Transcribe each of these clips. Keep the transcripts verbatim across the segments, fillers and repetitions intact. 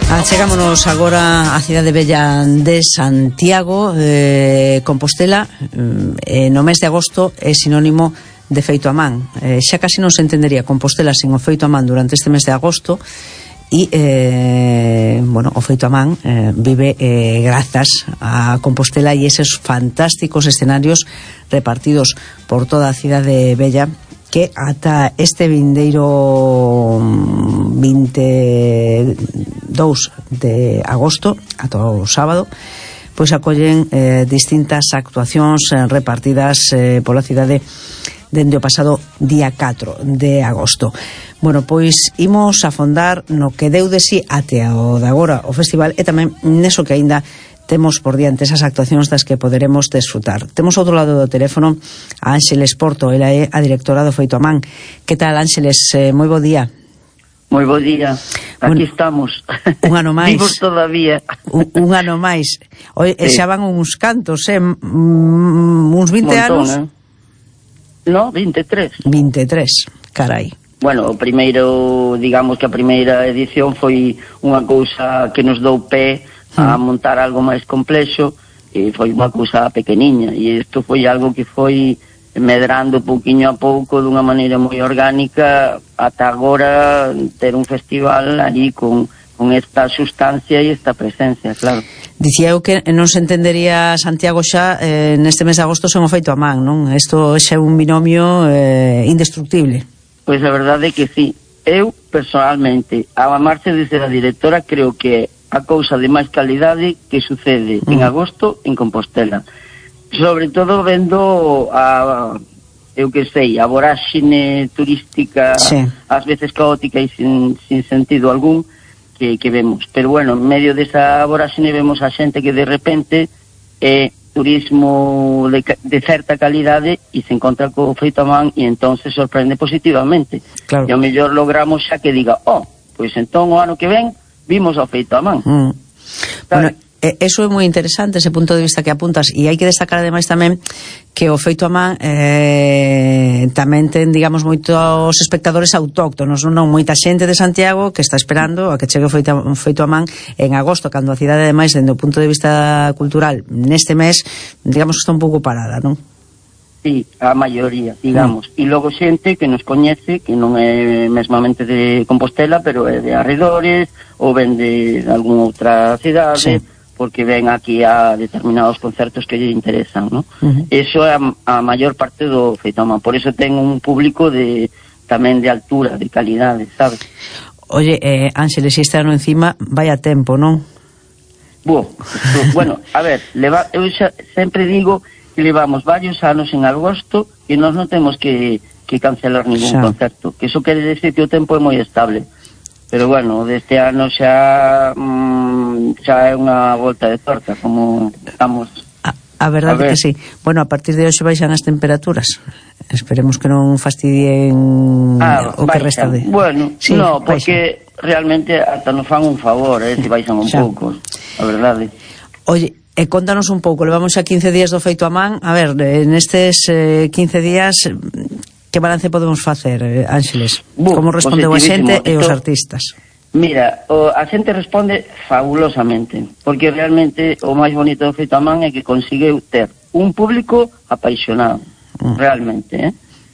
Achegámonos agora á cidade bella de Santiago. eh, Compostela eh, no mes de agosto é sinónimo de feito a man. eh, Xa casi non se entendería Compostela sen o feito a man durante este mes de agosto. E, eh, bueno, o feito a man eh, vive eh, grazas a Compostela e eses fantásticos escenarios repartidos por toda a cidade bella, que ata este vindeiro vinte e dous de agosto, ata o sábado, pois acollen eh, distintas actuacións eh, repartidas eh, pola cidade dende o pasado día catro de agosto. Bueno, pois imos afondar no que deu de si até o de agora o festival, e tamén neso que aínda temos por diante, esas actuacións das que poderemos desfrutar. Temos outro lado do teléfono a Ánxeles Porto, ela é a directora do Feito a Man. Que tal, Ánxeles? Eh, moi bo día. Moi bo día. Aquí bueno, estamos. Un ano máis. Vivos todavía. Un, un ano máis. Oi, sí. Xa van uns cantos, eh? Mm, uns vinte Montón, anos. Eh? No, vinte e tres. vinte e tres, carai. Bueno, o primeiro, digamos que a primeira edición foi unha cousa que nos dou pé a montar algo máis complexo, e foi unha cousa pequeniña, e isto foi algo que foi medrando pouquiño a pouco dunha maneira moi orgánica ata agora ter un festival ali con, con esta sustancia e esta presencia, claro. Dicía eu que non se entendería Santiago xa eh, neste mes de agosto sen o feito a man, non? Isto xa é un binomio eh, indestructible. Pois a verdade é que sí. Eu, personalmente, a amarse desde a directora, creo que a cousa de máis calidade que sucede mm. en agosto en Compostela. Sobre todo vendo a, eu que sei, a voráxine turística, sí, ás veces caótica e sin, sin sentido algún que, que vemos. Pero bueno, en medio desa voráxine vemos a xente que de repente é turismo de, de certa calidade e se encontra co feito a man e entón se sorprende positivamente. Claro. E ao mellor logramos xa que diga, oh, pois entón o ano que ven vimos ao feito a man. Mm. Bueno, eso é moi interesante, ese punto de vista que apuntas, e hai que destacar ademais tamén que o feito a man eh, tamén ten, digamos, moitos espectadores autóctonos, non? Moita xente de Santiago que está esperando a que chegue o feito a, feito a man en agosto, cando a cidade ademais, dende o punto de vista cultural, neste mes, digamos, está un pouco parada, non? Sí, a maioría, digamos. Mm. E logo xente que nos coñece, que non é mesmamente de Compostela, pero é de arredores, ou ven de algunha outra cidade, sí, porque ven aquí a determinados concertos que lle interesan, ¿no? Uh-huh. Eso é a, a maior parte do feito a man. Por eso ten un público de tamén de altura, de calidade, sabes? Oye, eh, Ánxeles, este ano encima vai a tempo, non? Bo, bueno, a ver, leva, eu xa, sempre digo que levamos varios anos en agosto e nós non temos que, que cancelar ningún xa. concerto, que iso quere decir que o tempo é moi estable. Pero bueno, deste ano xa mmm, xa é unha volta de torta, como estamos. A, a verdade é que sí. Bueno, a partir de hoxe baixan as temperaturas. Esperemos que non fastidien ah, o que resta de... Bueno, sí, no, porque baixan. Realmente ata nos fan un favor, eh, se baixan un xa. pouco, a verdade. Oye, e contanos un pouco, levamos xa quince días do feito a man. A ver, nestes eh, quince días, que balance podemos facer, Ánxeles? Bu, como respondeu a xente e os artistas? Mira, o, a xente responde fabulosamente, porque realmente o máis bonito do feito a man é que conseguiu ter un público apaixonado, mm. realmente, eh?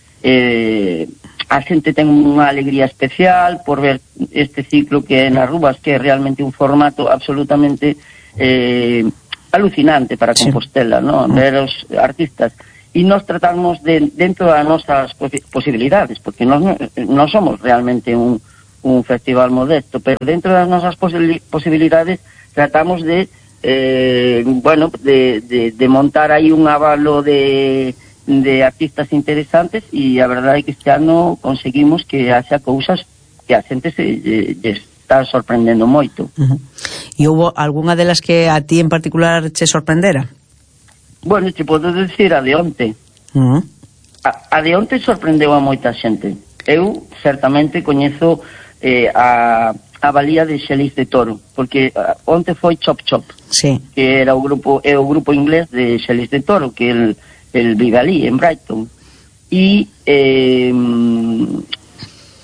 Eh, a xente ten unha alegría especial por ver este ciclo que é nas rúas, que é realmente un formato absolutamente eh, alucinante para Compostela, sí, ¿no? Ver os artistas e nós tratamos de, dentro das nosas posibilidades, porque nós non somos realmente un, un festival modesto, pero dentro das nosas posibilidades tratamos de eh, bueno, de, de, de montar aí un avalo de, de artistas interesantes, e a verdade é que este ano conseguimos que haxa cousas que a xente se lle está sorprendendo moito. Uh-huh. E houve algunha delas que a ti en particular che sorprendera? Bueno, te podo decir a de onte. Uh-huh. A, a de onte sorprendeu a moita xente. Eu, certamente, coñezo eh, a, a valía de Xelis de Toro, porque uh, onte foi Chop Chop, sí, que era o grupo, é o grupo inglés de Xelis de Toro, que el, el vive ali, en Brighton. E... Eh,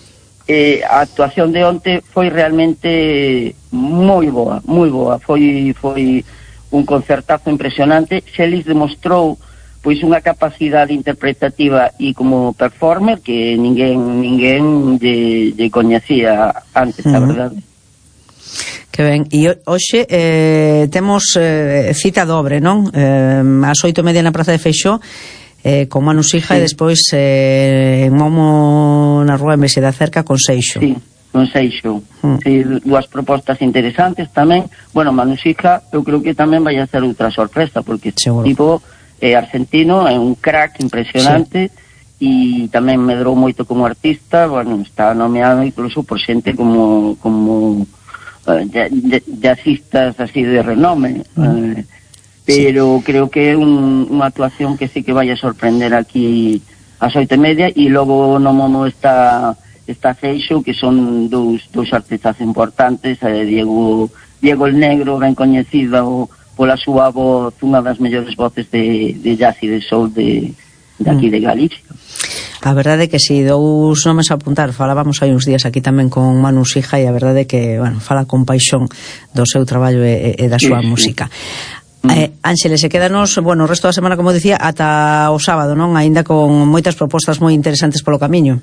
eh, a actuación de onte foi realmente moi boa, moi boa, foi foi un concertazo impresionante. Xelis demostrou pois unha capacidade interpretativa e como performer que ninguén ninguén lle, lle coñecía antes, a verdade. Que ben, e hoxe eh, temos eh, cita dobre, non? Eh, ás oito e media na Praza de Feixó, eh, con Manu Sija, sí. E despois eh, en Momo na Rúa en Vese da Cerca con Seixo. Sí, con Seixo. Mm. Sí, dúas propostas interesantes tamén. Bueno, Manu Sija, eu creo que tamén vai a ser outra sorpresa, porque seguro. Tipo é argentino, é un crack impresionante, e sí. Tamén medrou moito como artista. Bueno, está nomeado incluso por xente como como uh, jazzistas así de renome, mm. uh, pero sí. Creo que é un, unha actuación que sí que vai a sorprender aquí ás oito e media. E logo no Momo está está Seixo, que son dous, dous artistas importantes, eh, Diego Diego el Negro, ben coñecido pola súa voz, unha das mellores voces de, de jazz e de soul de, de aquí de Galicia. A verdade é que si, dous nomes a apuntar. Falábamos hai uns días aquí tamén con Manu Sija, e a verdade é que, bueno, fala con paixón do seu traballo e, e da súa sí, música. Sí. Eh, Ánxeles, se quedanos, bueno, o resto da semana, como dicía, ata o sábado, non? Aínda con moitas propostas moi interesantes polo camiño.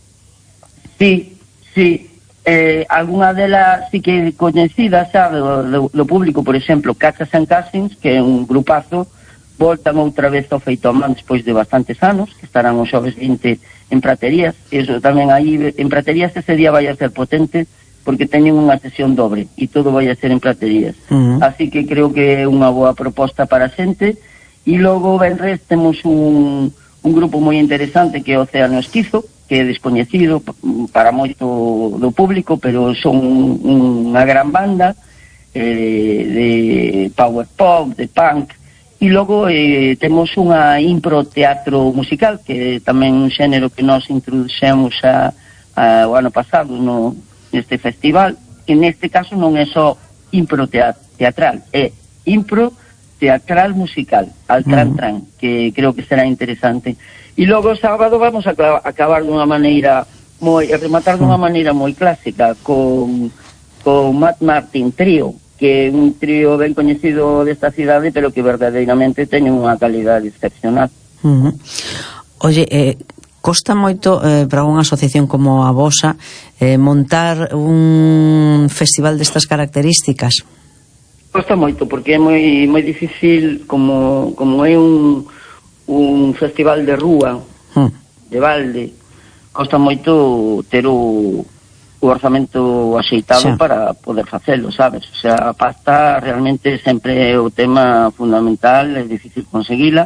Sí, sí. Eh, alguna delas sí que coñecidas, sabe, do, do, do público, por exemplo, Cachas and Casins, que é un grupazo, voltan outra vez ao feito a man despois de bastantes anos, que estarán os xoves vinte en Praterías. Eso tamén aí, en Praterías ese día vai a ser potente, porque teñen unha sesión dobre, e todo vai a ser en Praterías. Uh-huh. Así que creo que é unha boa proposta para a xente. E logo, venres, temos un, un grupo moi interesante que é o Océano Esquizo, que é descoñecido para moito do público, pero son unha gran banda eh, de power pop, de punk. E logo eh, temos unha impro teatro musical, que é tamén un xénero que nós introduxemos a, a, o ano pasado no, neste festival, que neste caso non é só impro teatral, é impro teatral musical, al tran tran, uh-huh. Que creo que será interesante. E logo o sábado vamos a acabar dunha maneira moi, a rematar dunha maneira moi clásica con, con Matt Martin Trío, que é un trío ben coñecido desta cidade, pero que verdadeiramente ten unha calidade excepcional. Uh-huh. Oye, eh, costa moito eh, para unha asociación como a vosa eh, montar un festival destas características? Costa moito, porque é moi moi difícil, como, como é un un festival de rúa, hmm. de balde, costa moito ter o, o orzamento axeitado, sí. Para poder facelo, sabes? O sea, a pasta realmente sempre é o tema fundamental, é difícil conseguila,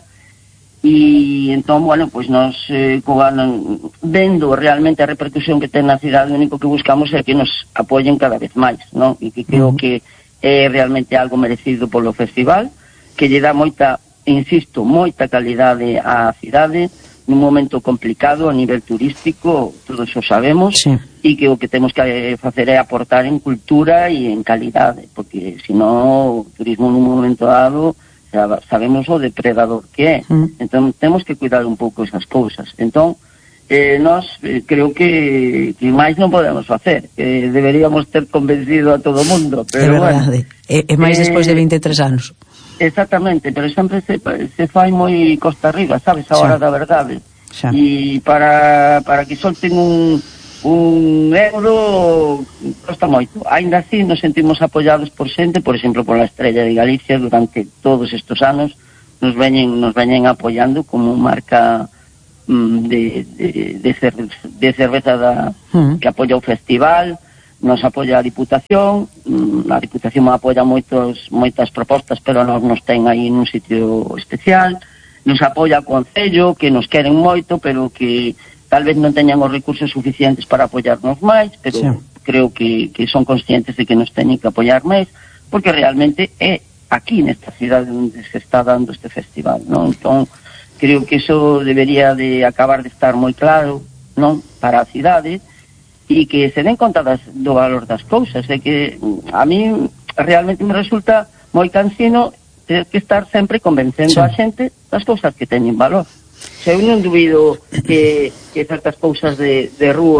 e entón, bueno, pois nos eh, vendo realmente a repercusión que ten na cidade, o único que buscamos é que nos apoyen cada vez máis, non? E que creo hmm. que é realmente algo merecido polo festival, que lle dá moita, insisto, moita calidade á cidade nun momento complicado a nivel turístico, todos o sabemos, sí. E que o que temos que facer é aportar en cultura e en calidade, porque senón o turismo nun momento dado sabemos o depredador que é, mm. Entón temos que cuidar un pouco esas cousas. Entón eh, nós eh, creo que, que máis non podemos facer, que deberíamos ter convencido a todo o mundo, pero é verdade, bueno, é, é máis eh, despois de vinte e tres anos. Exactamente, pero sempre se, se fai moi costa arriba, sabes, a hora da verdade. Xa. E para, para que solten un, un euro costa moito. Ainda así nos sentimos apoiados por xente, por exemplo, pola Estrella de Galicia, durante todos estes anos nos veñen, nos veñen apoiando como marca mm, de, de, de, cerveza, de cerveza da, uh-huh. Que apoia o festival. Nos apoia a Diputación, a Diputación apoia moitos, moitas propostas, pero nos nos ten aí nun sitio especial. Nos apoia o Concello, que nos queren moito, pero que tal vez non teñan os recursos suficientes para apoiarnos máis, pero sí. Creo que, que son conscientes de que nos teñen que apoiar máis, porque realmente é aquí nesta cidade onde se está dando este festival, non? Entón, creo que iso debería de acabar de estar moi claro, non? Para a cidade, e que se den conta das, do valor das cousas, de que a mí realmente me resulta moi cansino ter que estar sempre convencendo sí. A xente das cousas que teñen valor. Se eu non dubido que, que certas cousas de, de rúa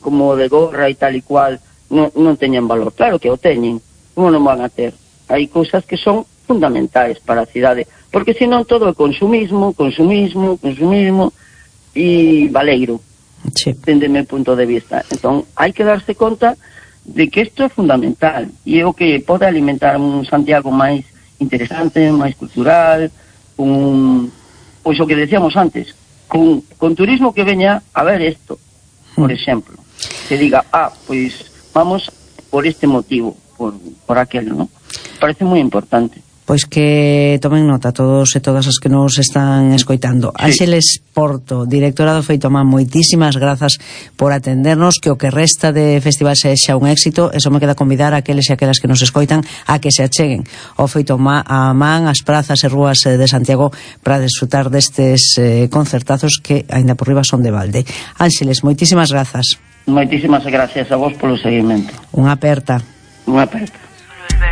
como o de gorra e tal e cual non, non teñen valor. Claro que o teñen, como non van a ter? Hai cousas que son fundamentais para a cidade, porque senón todo é consumismo, consumismo, consumismo e valeiro, sí. Dende meu punto de vista. Entón, hai que darse conta de que isto é fundamental e é o que pode alimentar un Santiago máis interesante, máis cultural, un, pois o que decíamos antes, con, con turismo que veña a ver isto, por exemplo, que diga, ah, pois vamos por este motivo, por, por aquel, ¿no? Parece moi importante. Pois que tomen nota todos e todas as que nos están escoitando. Sí. Ángeles Porto, directora do Feitomán, moitísimas grazas por atendernos, que o que resta de festival sexa un éxito. Eso me queda convidar a aqueles e aquelas que nos escoitan a que se acheguen ao Feitomán, a man, as prazas e rúas de Santiago para desfrutar destes eh, concertazos que aínda por riba son de balde. Ángeles, moitísimas grazas. Moitísimas gracias a vos polo seguimento. Unha aperta. Unha aperta.